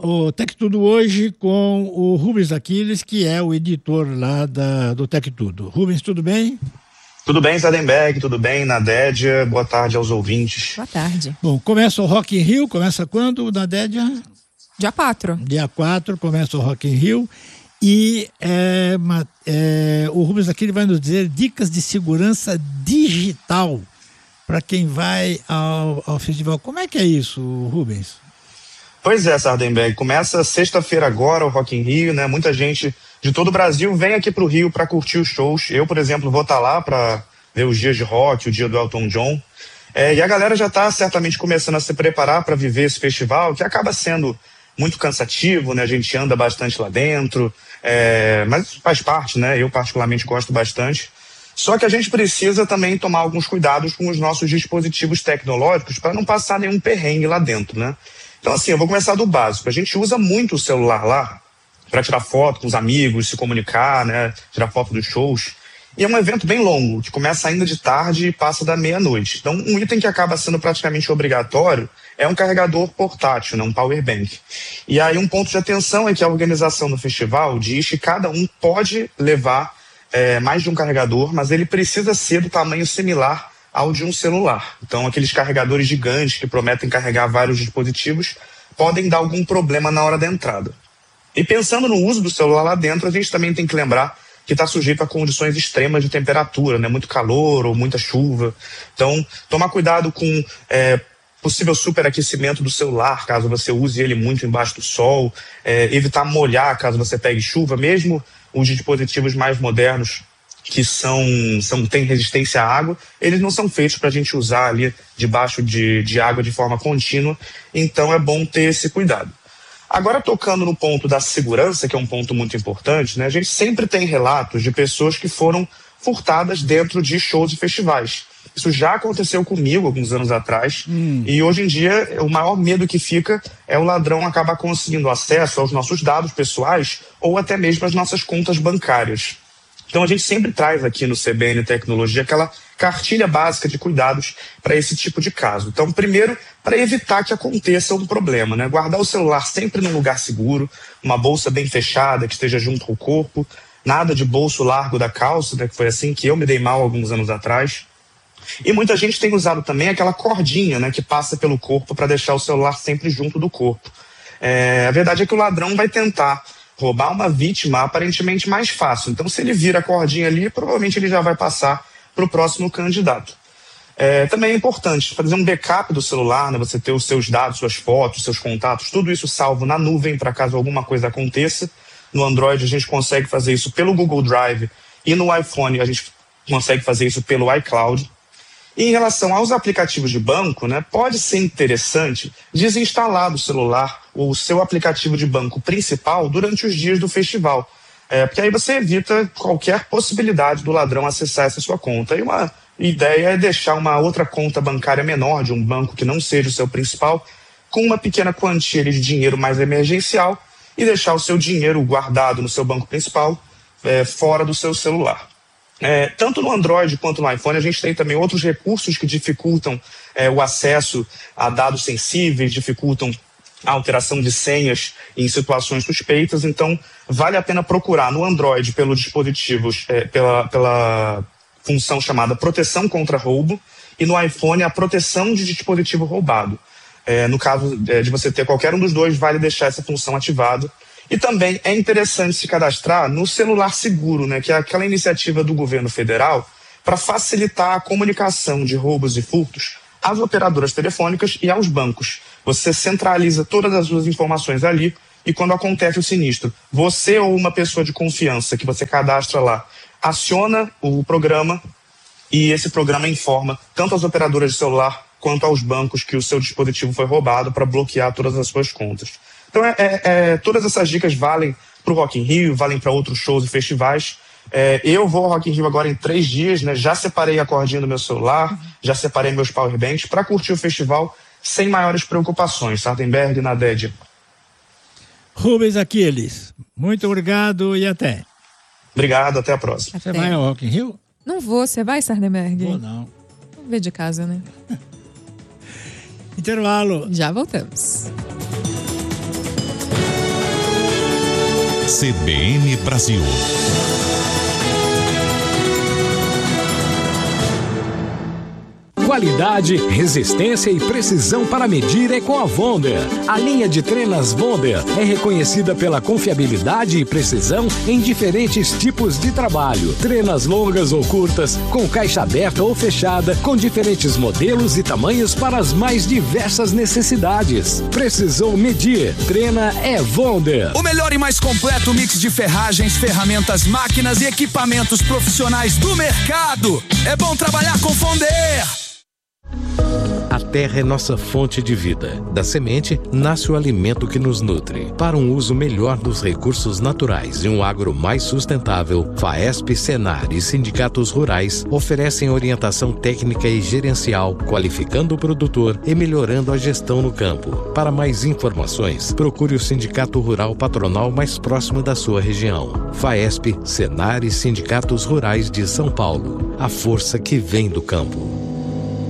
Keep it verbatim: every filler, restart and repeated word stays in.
o Tech Tudo hoje com o Rubens Aquiles, que é o editor lá da, do Tech Tudo. Rubens, tudo bem? Tudo bem, Sardenberg, tudo bem, Nadédia? Boa tarde aos ouvintes. Boa tarde. Bom, começa o Rock in Rio, começa quando, Nadédia? Dia quatro. Dia quatro, começa o Rock in Rio. E é, é, o Rubens Aquiles vai nos dizer dicas de segurança digital para quem vai ao, ao festival. Como é que é isso, Rubens? Pois é, Sardenberg, começa sexta-feira agora o Rock in Rio, né? Muita gente de todo o Brasil vem aqui para o Rio para curtir os shows. Eu, por exemplo, vou estar lá para ver os dias de rock, o dia do Elton John. É, e a galera já está certamente começando a se preparar para viver esse festival, que acaba sendo muito cansativo, né? A gente anda bastante lá dentro, é, mas faz parte, né? Eu particularmente gosto bastante. Só que a gente precisa também tomar alguns cuidados com os nossos dispositivos tecnológicos para não passar nenhum perrengue lá dentro, né? Então, assim, eu vou começar do básico. A gente usa muito o celular lá para tirar foto com os amigos, se comunicar, né? Tirar foto dos shows. E é um evento bem longo, que começa ainda de tarde e passa da meia-noite. Então, um item que acaba sendo praticamente obrigatório é um carregador portátil, né? Um power bank. E aí, um ponto de atenção é que a organização do festival diz que cada um pode levar é, mais de um carregador, mas ele precisa ser do tamanho similar ao de um celular. Então, aqueles carregadores gigantes que prometem carregar vários dispositivos podem dar algum problema na hora da entrada. E pensando no uso do celular lá dentro, a gente também tem que lembrar que está sujeito a condições extremas de temperatura, né? Muito calor ou muita chuva. Então, tomar cuidado com é, possível superaquecimento do celular, caso você use ele muito embaixo do sol, é, evitar molhar caso você pegue chuva, mesmo os dispositivos mais modernos que são, são, têm resistência à água, eles não são feitos para a gente usar ali debaixo de, de água de forma contínua, então é bom ter esse cuidado. Agora, tocando no ponto da segurança, que é um ponto muito importante, né? A gente sempre tem relatos de pessoas que foram furtadas dentro de shows e festivais. Isso já aconteceu comigo alguns anos atrás, hum. e hoje em dia o maior medo que fica é o ladrão acabar conseguindo acesso aos nossos dados pessoais ou até mesmo às nossas contas bancárias. Então a gente sempre traz aqui no C B N Tecnologia aquela cartilha básica de cuidados para esse tipo de caso. Então, primeiro, para evitar que aconteça um problema, né? Guardar o celular sempre num lugar seguro, uma bolsa bem fechada, que esteja junto ao corpo, nada de bolso largo da calça, né? Que foi assim que eu me dei mal alguns anos atrás. E muita gente tem usado também aquela cordinha, né? Que passa pelo corpo para deixar o celular sempre junto do corpo. É, a verdade é que o ladrão vai tentar roubar uma vítima aparentemente mais fácil. Então, se ele vira a cordinha ali, provavelmente ele já vai passar para o próximo candidato. É, também é importante fazer um backup do celular, né? Você ter os seus dados, suas fotos, seus contatos, tudo isso salvo na nuvem para caso alguma coisa aconteça. No Android a gente consegue fazer isso pelo Google Drive e no iPhone a gente consegue fazer isso pelo iCloud. E em relação aos aplicativos de banco, né, pode ser interessante desinstalar do celular o seu aplicativo de banco principal durante os dias do festival. É, porque aí você evita qualquer possibilidade do ladrão acessar essa sua conta. E uma ideia é deixar uma outra conta bancária menor de um banco que não seja o seu principal, com uma pequena quantia de dinheiro mais emergencial e deixar o seu dinheiro guardado no seu banco principal é, fora do seu celular. É, tanto no Android quanto no iPhone, a gente tem também outros recursos que dificultam é, o acesso a dados sensíveis, dificultam a alteração de senhas em situações suspeitas. Então, vale a pena procurar no Android pelo dispositivos, é, pela, pela função chamada proteção contra roubo, e no iPhone a proteção de dispositivo roubado. É, no caso é, de você ter qualquer um dos dois, vale deixar essa função ativada. E também é interessante se cadastrar no Celular Seguro, né, que é aquela iniciativa do governo federal para facilitar a comunicação de roubos e furtos às operadoras telefônicas e aos bancos. Você centraliza todas as suas informações ali e quando acontece o sinistro, você ou uma pessoa de confiança que você cadastra lá, aciona o programa e esse programa informa tanto as operadoras de celular quanto aos bancos que o seu dispositivo foi roubado para bloquear todas as suas contas. Então, é, é, é, todas essas dicas valem para o Rock in Rio, valem para outros shows e festivais. É, eu vou ao Rock in Rio agora em três dias, né? Já separei a cordinha do meu celular, já separei meus powerbanks para curtir o festival sem maiores preocupações. Sardenberg, Nadédia. Rubens Aquiles, muito obrigado e até. Obrigado, até a próxima. Você vai ao Rock in Rio? Não vou, você vai, Sardenberg? Vou não. Vamos ver de casa, né? Intervalo. Já voltamos. C B N Brasil. Qualidade, resistência e precisão para medir é com a Wonder. A linha de trenas Wonder é reconhecida pela confiabilidade e precisão em diferentes tipos de trabalho. Trenas longas ou curtas, com caixa aberta ou fechada, com diferentes modelos e tamanhos para as mais diversas necessidades. Precisou medir, treina é Wonder. O melhor e mais completo mix de ferragens, ferramentas, máquinas e equipamentos profissionais do mercado. É bom trabalhar com Wonder. A terra é nossa fonte de vida. Da semente, nasce o alimento que nos nutre. Para um uso melhor dos recursos naturais e um agro mais sustentável, FAESP, Senar e sindicatos rurais oferecem orientação técnica e gerencial, qualificando o produtor e melhorando a gestão no campo. Para mais informações, procure o Sindicato Rural Patronal mais próximo da sua região. FAESP, Senar e sindicatos rurais de São Paulo. A força que vem do campo.